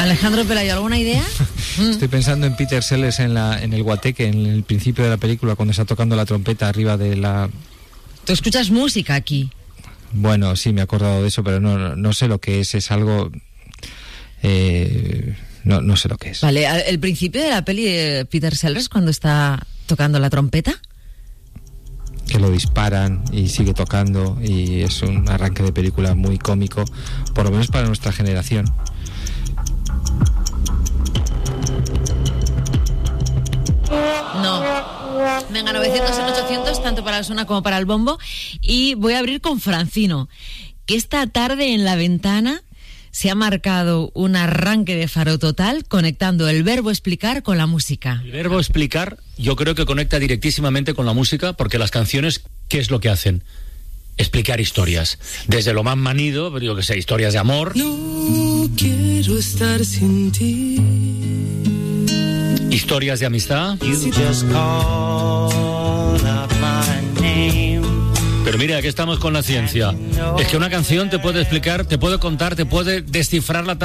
Alejandro Pelayo, ¿alguna idea? Estoy pensando en Peter Sellers en el guateque, en el principio de la película, cuando está tocando la trompeta arriba de la... ¿Tú escuchas música aquí? Bueno, sí, me he acordado de eso, pero no sé lo que es algo... No sé lo que es. Vale, el principio de la peli de Peter Sellers, cuando está tocando la trompeta... Que lo disparan y sigue tocando, y es un arranque de película muy cómico, por lo menos para nuestra generación. No. Venga, 900 en 800, tanto para el Zona como para el Bombo. Y voy a abrir con Francino, que esta tarde en La Ventana se ha marcado un arranque de Faro total conectando el verbo explicar con la música. El verbo explicar yo creo que conecta directísimamente con la música, porque las canciones, ¿qué es lo que hacen? Explicar historias. Desde lo más manido, pero yo que sé, historias de amor. No quiero estar sin ti. Historias de amistad. Pero mira, aquí estamos con la ciencia. Es que una canción te puede explicar, te puede contar, te puede descifrar la